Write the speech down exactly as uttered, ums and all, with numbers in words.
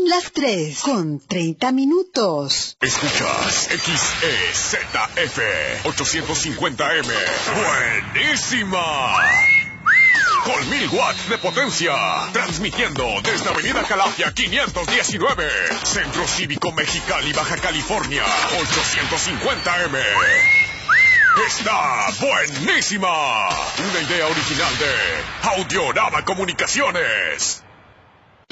Son las tres con treinta minutos. Escuchas X E Z F ochocientos cincuenta M. ¡Buenísima! Con mil watts de potencia. Transmitiendo desde Avenida Calafia quinientos diecinueve. Centro Cívico Mexicali, Baja California. ochocientos cincuenta M. ¡Está buenísima! Una idea original de Audiorama Comunicaciones.